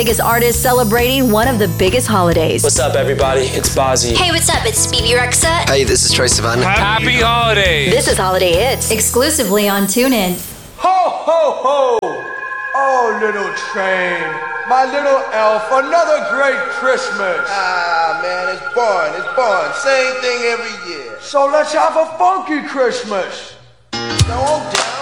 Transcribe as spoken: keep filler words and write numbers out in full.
Biggest artists celebrating one of the biggest holidays. What's up, everybody? It's Bozzy. Hey, what's up? It's Bebe Rexha. Hey, this is Troye Sivan. Happy holidays. This is Holiday Hits, exclusively on TuneIn. Ho, ho, ho! Oh, little train, my little elf, another great Christmas. Ah, man, it's boring, it's boring. Same thing every year. So let's have a funky Christmas. Slow down.